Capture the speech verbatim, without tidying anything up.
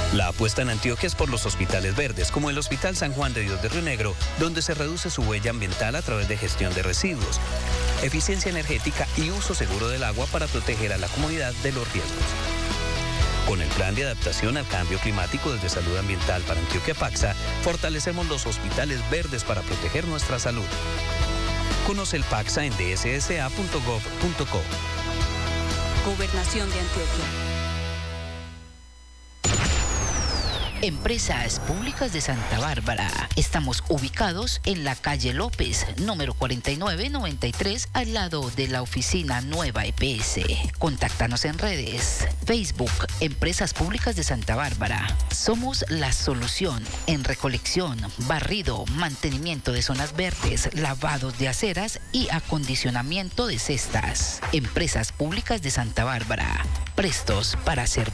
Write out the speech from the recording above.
La apuesta en Antioquia es por los hospitales verdes, como el Hospital San Juan de Dios de Río Negro, donde se reduce su huella ambiental a través de gestión de residuos, eficiencia energética y uso seguro del agua para proteger a la comunidad de los riesgos. Con el Plan de Adaptación al Cambio Climático desde Salud Ambiental para Antioquia Paxa, fortalecemos los hospitales verdes para proteger nuestra salud. Conoce el Paxa en d s s a punto gov punto co. Gobernación de Antioquia. Empresas Públicas de Santa Bárbara. Estamos ubicados en la calle López, número cuarenta y nueve noventa y tres, al lado de la oficina Nueva E P S. Contáctanos en redes. Facebook, Empresas Públicas de Santa Bárbara. Somos la solución en recolección, barrido, mantenimiento de zonas verdes, lavados de aceras y acondicionamiento de cestas. Empresas Públicas de Santa Bárbara. Prestos para servir.